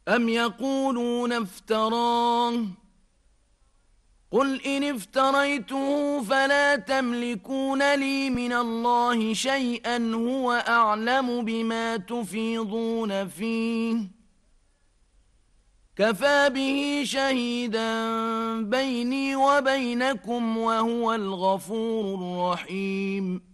أم يقولون افتراه قل إن افتريته فلا تملكون لي من الله شيئا هو أعلم بما تفيضون فيه كفى به شهيدا بيني وبينكم وهو الغفور الرحيم